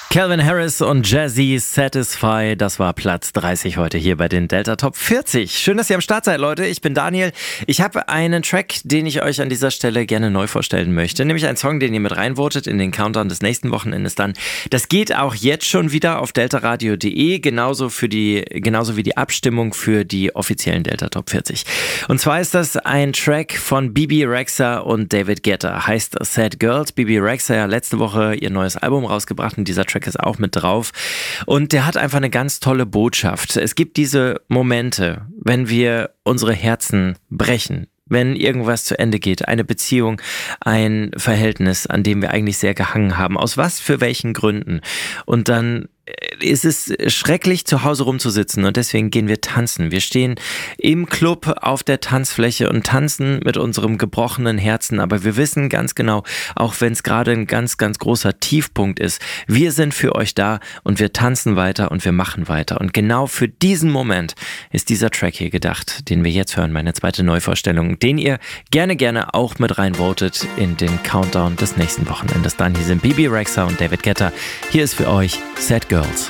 Calvin Harris und Jazzy Satisfy, das war Platz 30 heute hier bei den Delta Top 40. Schön, dass ihr am Start seid, Leute. Ich bin Daniel. Ich habe einen Track, den ich euch an dieser Stelle gerne neu vorstellen möchte. Nämlich einen Song, den ihr mit reinvotet in den Countdown des nächsten Wochenendes dann. Das geht auch jetzt schon wieder auf deltaradio.de, genauso wie die Abstimmung für die offiziellen Delta Top 40. Und zwar ist das ein Track von Bebe Rexha und David Guetta. Heißt Sad Girls. Bebe Rexha ja letzte Woche ihr neues Album rausgebracht und dieser Track ist auch mit drauf. Und der hat einfach eine ganz tolle Botschaft. Es gibt diese Momente, wenn wir unsere Herzen brechen, wenn irgendwas zu Ende geht, eine Beziehung, ein Verhältnis, an dem wir eigentlich sehr gehangen haben, aus was für welchen Gründen. Und dann ist es schrecklich, zu Hause rumzusitzen und deswegen gehen wir tanzen. Wir stehen im Club auf der Tanzfläche und tanzen mit unserem gebrochenen Herzen, aber wir wissen ganz genau, auch wenn es gerade ein ganz, ganz großer Tiefpunkt ist, wir sind für euch da und wir tanzen weiter und wir machen weiter. Und genau für diesen Moment ist dieser Track hier gedacht, den wir jetzt hören, meine zweite Neuvorstellung, den ihr gerne auch mit reinvotet in den Countdown des nächsten Wochenendes. Dann hier sind Bebe Rexha und David Guetta. Hier ist für euch Sad Girls.